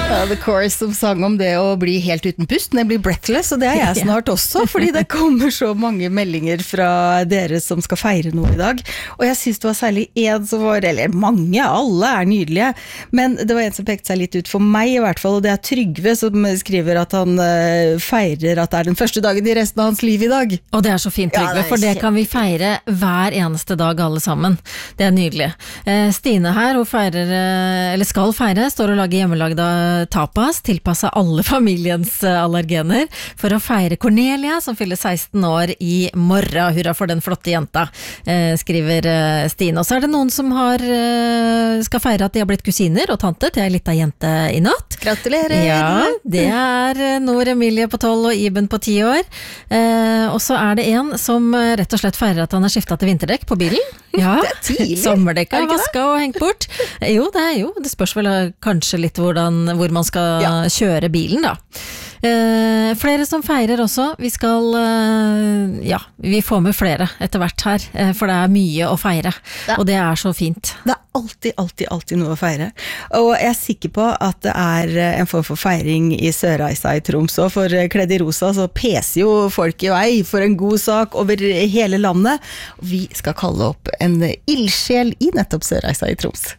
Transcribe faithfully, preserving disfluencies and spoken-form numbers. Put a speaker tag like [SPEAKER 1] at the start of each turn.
[SPEAKER 1] Ja, The Chorus som sang om det å bli helt uten pust, nemlig breathless, og det er jeg snart også, fordi det kommer så mange meldinger fra dere som skal feire noe i dag, og jeg synes det var særlig en som var, eller mange, alle er nydelige, men det var en som pekte seg litt ut for meg i hvert fall, og det er Trygve som skriver at han uh, feirer at det er den første dagen i resten av hans liv i dag.
[SPEAKER 2] Og det er så fint, Trygve, ja, det for det kan vi feire hver eneste dag alle sammen. Det er nydelig. Eh, Stine her, hun feirer, eller skal feire, står og lager hjemmelagda tapas, tilpasset alle familiens allergener, for å feire Cornelia, som fyller seksten år i morgen. Hurra for den flotte jenta, eh, skriver eh, Stine. Og så er det noen som har, eh, skal feire at de har blitt kusiner og tante til en liten jente i natt.
[SPEAKER 1] Gratulerer!
[SPEAKER 2] Ja, det er Nor Emilie på tolv og Iben på ti år. Eh, og så er det en som rett og slett feirer at han har skiftet til vinterdekk på bilen. Ja,
[SPEAKER 1] det er tidlig.
[SPEAKER 2] Sommerdekk er vasket og hengt bort. Jo, det er jo. Det spørs vel kanskje litt hvordan, hvor man skal ja. kjøre bilen da. Eh, flere som feirer også. Vi skal, eh, ja, vi får med flere etter hvert her, eh, for det er mye å feire, det, og det er så fint.
[SPEAKER 1] Det er alltid, alltid, alltid noe å feire. Og jeg er sikker på at det er en form for feiring i Sørreisa i Troms, og for Kledd i rosa så peser jo folk i vei for en god sak over hele landet. Vi skal kalle opp en ildsjel i nettopp Sørreisa i Troms.